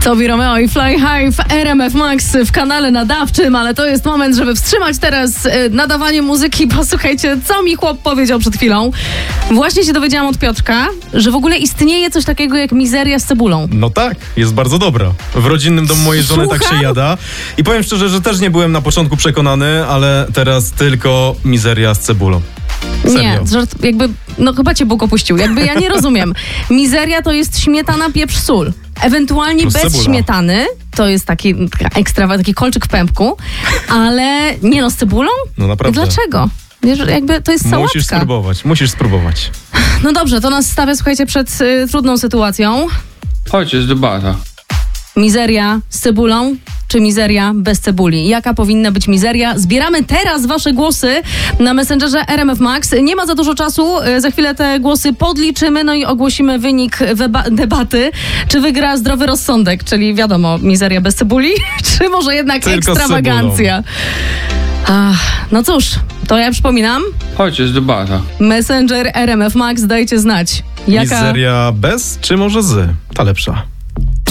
Tobi Romeo i Fly High w RMF Max w kanale nadawczym, ale to jest moment, żeby wstrzymać teraz nadawanie muzyki. Posłuchajcie, co mi chłop powiedział przed chwilą. Właśnie się dowiedziałam od Piotrka, że w ogóle istnieje coś takiego jak mizeria z cebulą. No tak, jest bardzo dobra. W rodzinnym domu mojej żony tak się jada. I powiem szczerze, że też nie byłem na początku przekonany, ale teraz tylko mizeria z cebulą. Serio. Nie, jakby, no chyba cię Bóg opuścił. Jakby ja nie rozumiem. Mizeria to jest śmietana, pieprz, sól. Ewentualnie plus bez cebula. Śmietany, to jest taki taki kolczyk w pępku, ale nie no, z cebulą? No naprawdę. Dlaczego? Wiesz, jakby to jest sałatka. Musisz spróbować. No dobrze, to nas stawia, słuchajcie, przed trudną sytuacją. Chodź, jest debata. Mizeria z cebulą czy mizeria bez cebuli? Jaka powinna być mizeria? Zbieramy teraz wasze głosy na Messengerze RMF Max. Nie ma za dużo czasu, za chwilę te głosy podliczymy, no i ogłosimy wynik debaty. Czy wygra zdrowy rozsądek, czyli wiadomo, mizeria bez cebuli, czy może jednak tylko ekstrawagancja? No cóż, to ja przypominam, Chodź, jest debata. Messenger RMF Max, dajcie znać. Mizeria bez czy może z? Ta lepsza.